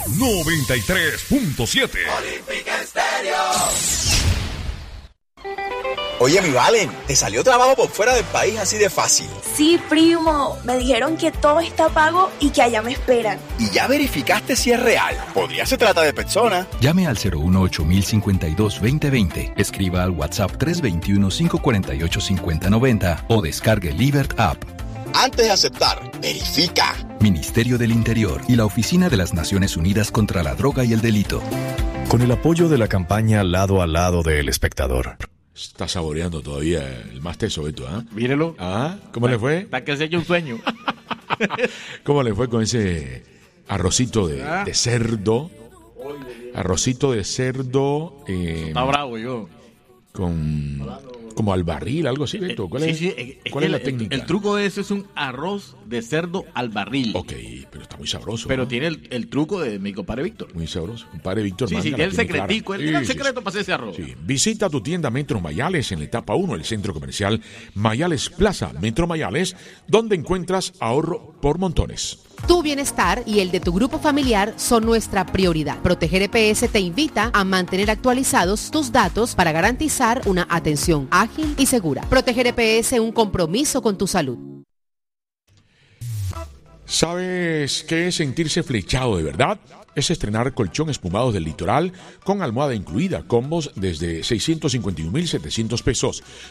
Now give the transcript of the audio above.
93.7. Olímpica Estéreo. Oye, mi Valen, ¿te salió trabajo por fuera del país así de fácil? Sí, primo. Me dijeron que todo está pago y que allá me esperan. ¿Y ya verificaste si es real? Podría se trata de persona. Llame al 018-5052-2020. Escriba al WhatsApp 321-548-5090 o descargue Libert App. Antes de aceptar, verifica. Ministerio del Interior y la Oficina de las Naciones Unidas contra la Droga y el Delito. Con el apoyo de la campaña Lado a Lado de El Espectador. Está saboreando todavía el más teso, Beto, ¿ah? Mírelo. ¿Ah? ¿Cómo le fue? Está que se echa un sueño. ¿Cómo le fue con ese arrocito de cerdo? Arrocito de cerdo. Está bravo yo. Como al barril, algo así, Beto. ¿Cuál es la técnica? El truco de eso es un arroz de cerdo al barril. Ok, pero está muy sabroso. Pero ¿no? tiene el truco de mi compadre Víctor. Muy sabroso. Un padre Víctor Sí, Manga tiene la el tiene secretico. clara. Él tiene el Sí, secreto para hacer ese arroz. Sí. Visita tu tienda Metro Mayales en la etapa 1, el centro comercial Mayales Plaza, Metro Mayales, donde encuentras ahorro por montones. Tu bienestar y el de tu grupo familiar son nuestra prioridad. Proteger EPS te invita a mantener actualizados tus datos para garantizar una atención ágil y segura. Proteger EPS, un compromiso con tu salud. ¿Sabes qué es sentirse flechado de verdad? Es estrenar colchón espumados del Litoral con almohada incluida, combos desde 651,700 pesos.